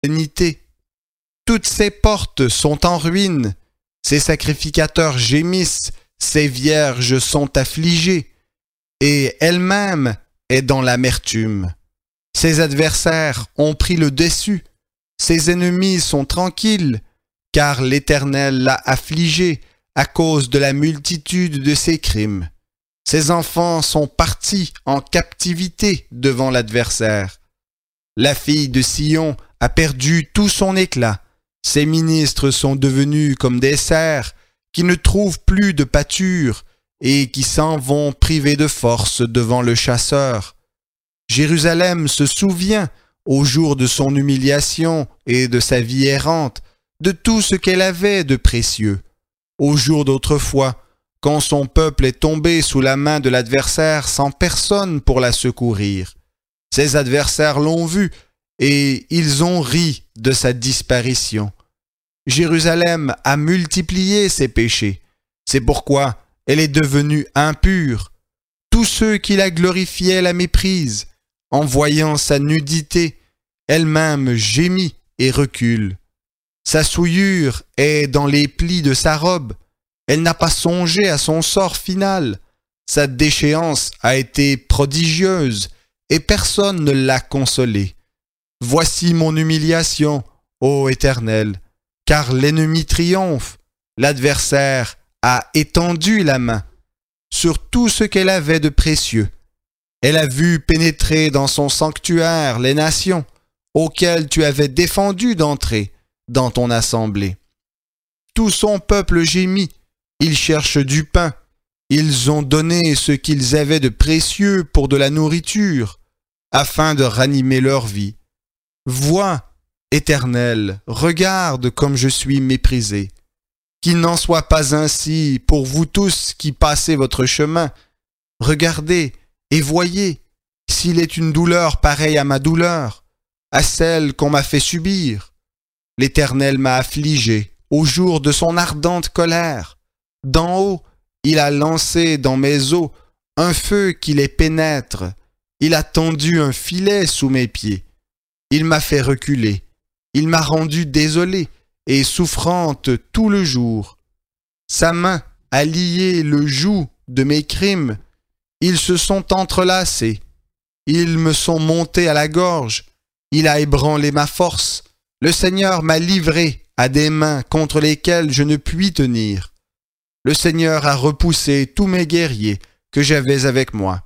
solennité. Toutes ses portes sont en ruine, ses sacrificateurs gémissent, ses vierges sont affligées, et elle-même est dans l'amertume. Ses adversaires ont pris le dessus, ses ennemis sont tranquilles, car l'Éternel l'a affligé à cause de la multitude de ses crimes. Ses enfants sont partis en captivité devant l'adversaire. La fille de Sion a perdu tout son éclat. Ses ministres sont devenus comme des cerfs qui ne trouvent plus de pâture et qui s'en vont privés de force devant le chasseur. Jérusalem se souvient, au jour de son humiliation et de sa vie errante, de tout ce qu'elle avait de précieux. Au jour d'autrefois, quand son peuple est tombé sous la main de l'adversaire sans personne pour la secourir. Ses adversaires l'ont vu et ils ont ri de sa disparition. Jérusalem a multiplié ses péchés. C'est pourquoi elle est devenue impure. Tous ceux qui la glorifiaient la méprisent. En voyant sa nudité, elle-même gémit et recule. Sa souillure est dans les plis de sa robe. Elle n'a pas songé à son sort final. Sa déchéance a été prodigieuse et personne ne l'a consolée. Voici mon humiliation, ô Éternel, car l'ennemi triomphe. L'adversaire a étendu la main sur tout ce qu'elle avait de précieux. Elle a vu pénétrer dans son sanctuaire les nations auxquelles tu avais défendu d'entrer dans ton assemblée. Tout son peuple gémit, ils cherchent du pain, ils ont donné ce qu'ils avaient de précieux pour de la nourriture, afin de ranimer leur vie. Vois, Éternel, regarde comme je suis méprisé. Qu'il n'en soit pas ainsi pour vous tous qui passez votre chemin. Regardez et voyez s'il est une douleur pareille à ma douleur, à celle qu'on m'a fait subir. L'Éternel m'a affligé au jour de son ardente colère. D'en haut, il a lancé dans mes os un feu qui les pénètre. Il a tendu un filet sous mes pieds. Il m'a fait reculer. Il m'a rendu désolé et souffrante tout le jour. Sa main a lié le joug de mes crimes. Ils se sont entrelacés. Ils me sont montés à la gorge. Il a ébranlé ma force. Le Seigneur m'a livré à des mains contre lesquelles je ne puis tenir. Le Seigneur a repoussé tous mes guerriers que j'avais avec moi.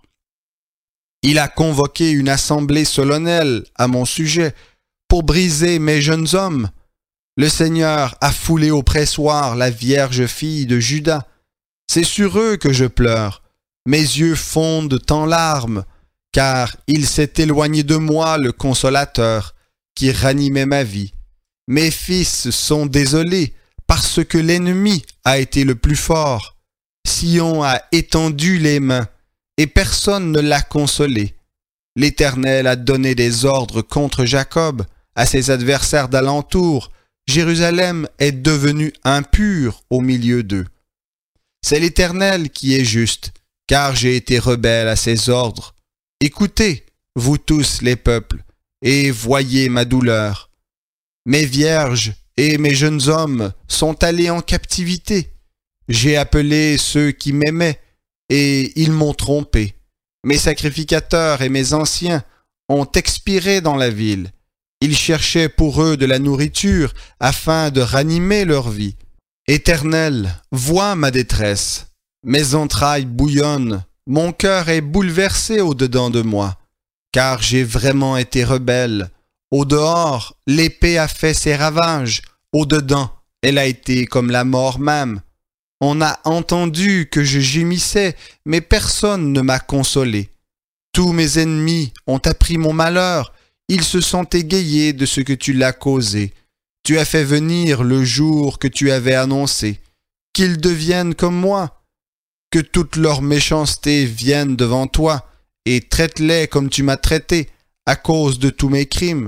Il a convoqué une assemblée solennelle à mon sujet pour briser mes jeunes hommes. Le Seigneur a foulé au pressoir la vierge fille de Juda. C'est sur eux que je pleure. Mes yeux fondent en larmes, car il s'est éloigné de moi le consolateur qui ranimait ma vie. Mes fils sont désolés parce que l'ennemi a été le plus fort. Sion a étendu les mains et personne ne l'a consolé. L'Éternel a donné des ordres contre Jacob à ses adversaires d'alentour. Jérusalem est devenue impure au milieu d'eux. C'est l'Éternel qui est juste, car j'ai été rebelle à ses ordres. Écoutez, vous tous les peuples, et voyez ma douleur. Mes vierges et mes jeunes hommes sont allés en captivité. J'ai appelé ceux qui m'aimaient, et ils m'ont trompé. Mes sacrificateurs et mes anciens ont expiré dans la ville. Ils cherchaient pour eux de la nourriture afin de ranimer leur vie. Éternel, vois ma détresse. Mes entrailles bouillonnent, mon cœur est bouleversé au-dedans de moi, car j'ai vraiment été rebelle. Au dehors, l'épée a fait ses ravages, au dedans, elle a été comme la mort même. On a entendu que je gémissais, mais personne ne m'a consolé. Tous mes ennemis ont appris mon malheur, ils se sont égayés de ce que tu l'as causé. Tu as fait venir le jour que tu avais annoncé, qu'ils deviennent comme moi, que toute leur méchanceté vienne devant toi, et traite-les comme tu m'as traité, à cause de tous mes crimes.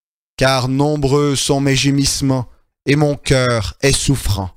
Car nombreux sont mes gémissements, et mon cœur est souffrant.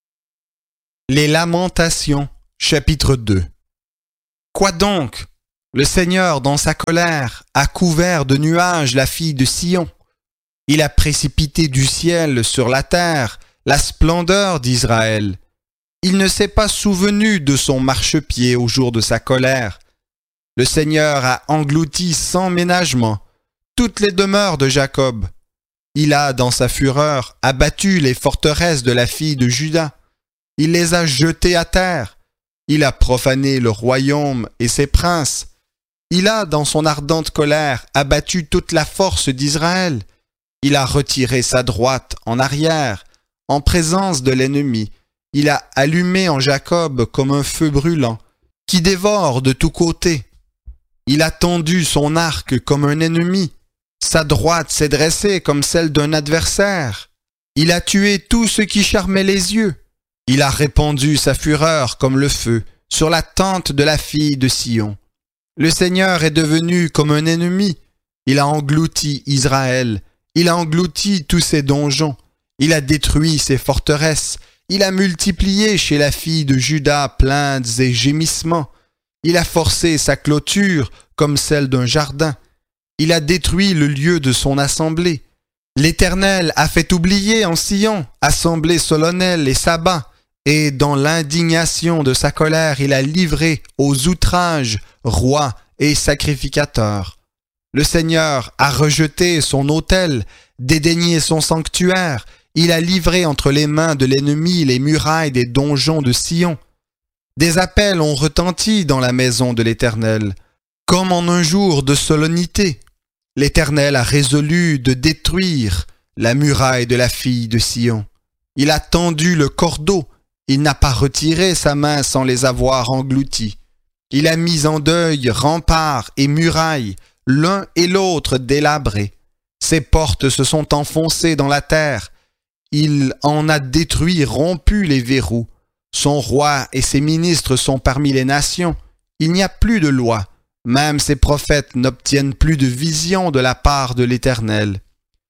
Les Lamentations, chapitre 2. Quoi donc? Le Seigneur, dans sa colère, a couvert de nuages la fille de Sion. Il a précipité du ciel sur la terre la splendeur d'Israël. Il ne s'est pas souvenu de son marchepied au jour de sa colère. Le Seigneur a englouti sans ménagement toutes les demeures de Jacob. Il a, dans sa fureur, abattu les forteresses de la fille de Juda. Il les a jetées à terre. Il a profané le royaume et ses princes. Il a, dans son ardente colère, abattu toute la force d'Israël. Il a retiré sa droite en arrière, en présence de l'ennemi. Il a allumé en Jacob comme un feu brûlant, qui dévore de tous côtés. Il a tendu son arc comme un ennemi. Sa droite s'est dressée comme celle d'un adversaire. Il a tué tout ce qui charmait les yeux. Il a répandu sa fureur comme le feu sur la tente de la fille de Sion. Le Seigneur est devenu comme un ennemi. Il a englouti Israël. Il a englouti tous ses donjons. Il a détruit ses forteresses. Il a multiplié chez la fille de Juda plaintes et gémissements. Il a forcé sa clôture comme celle d'un jardin. Il a détruit le lieu de son assemblée. L'Éternel a fait oublier en Sion assemblée solennelle et sabbat, et dans l'indignation de sa colère, il a livré aux outrages rois et sacrificateurs. Le Seigneur a rejeté son autel, dédaigné son sanctuaire. Il a livré entre les mains de l'ennemi les murailles des donjons de Sion. Des appels ont retenti dans la maison de l'Éternel, comme en un jour de solennité. L'Éternel a résolu de détruire la muraille de la fille de Sion. Il a tendu le cordeau, il n'a pas retiré sa main sans les avoir engloutis. Il a mis en deuil remparts et murailles, l'un et l'autre délabrés. Ses portes se sont enfoncées dans la terre. Il en a détruit, rompu les verrous. Son roi et ses ministres sont parmi les nations. Il n'y a plus de loi. Même ses prophètes n'obtiennent plus de vision de la part de l'Éternel.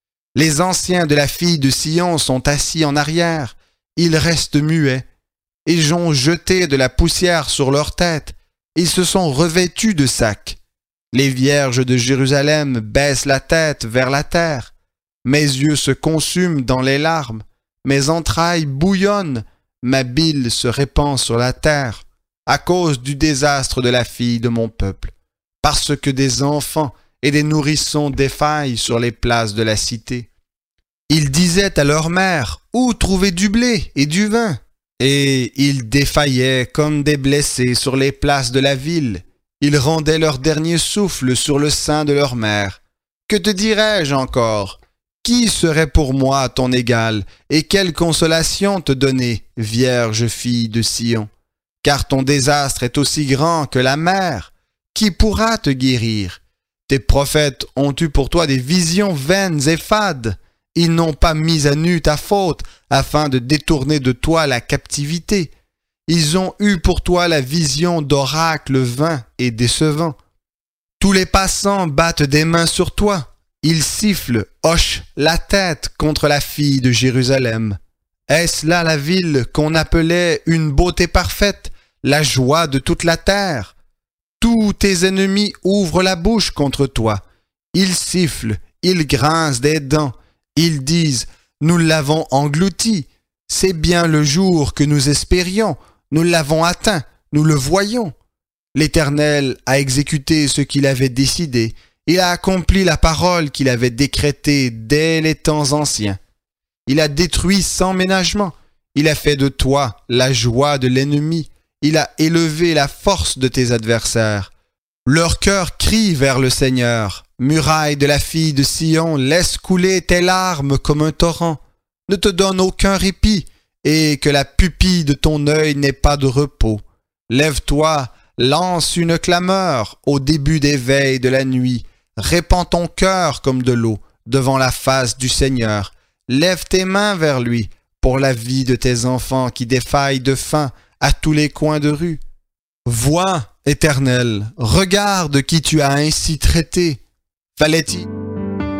Les anciens de la fille de Sion sont assis en arrière. Ils restent muets. Ils ont jeté de la poussière sur leur tête. Ils se sont revêtus de sacs. Les vierges de Jérusalem baissent la tête vers la terre. Mes yeux se consument dans les larmes. Mes entrailles bouillonnent. Ma bile se répand sur la terre à cause du désastre de la fille de mon peuple. Parce que des enfants et des nourrissons défaillent sur les places de la cité. Ils disaient à leur mère, « Où trouver du blé et du vin ?» Et ils défaillaient comme des blessés sur les places de la ville. Ils rendaient leur dernier souffle sur le sein de leur mère. Que te dirais-je encore? Qui serait pour moi ton égal? Et quelle consolation te donner, vierge fille de Sion? Car ton désastre est aussi grand que la mer. Qui pourra te guérir? Tes prophètes ont eu pour toi des visions vaines et fades. Ils n'ont pas mis à nu ta faute afin de détourner de toi la captivité. Ils ont eu pour toi la vision d'oracles vains et décevants. Tous les passants battent des mains sur toi. Ils sifflent, hochent la tête contre la fille de Jérusalem. Est-ce là la ville qu'on appelait une beauté parfaite, la joie de toute la terre? Tous tes ennemis ouvrent la bouche contre toi. Ils sifflent, ils grincent des dents. Ils disent, nous l'avons englouti. C'est bien le jour que nous espérions. Nous l'avons atteint, nous le voyons. L'Éternel a exécuté ce qu'il avait décidé. Il a accompli la parole qu'il avait décrétée dès les temps anciens. Il a détruit sans ménagement. Il a fait de toi la joie de l'ennemi. Il a élevé la force de tes adversaires. Leur cœur crie vers le Seigneur. Muraille de la fille de Sion, laisse couler tes larmes comme un torrent. Ne te donne aucun répit, et que la pupille de ton œil n'ait pas de repos. Lève-toi, lance une clameur au début des veilles de la nuit. Répands ton cœur comme de l'eau devant la face du Seigneur. Lève tes mains vers lui pour la vie de tes enfants qui défaillent de faim à tous les coins de rue. Vois, Éternel, regarde qui tu as ainsi traité. Fallait-il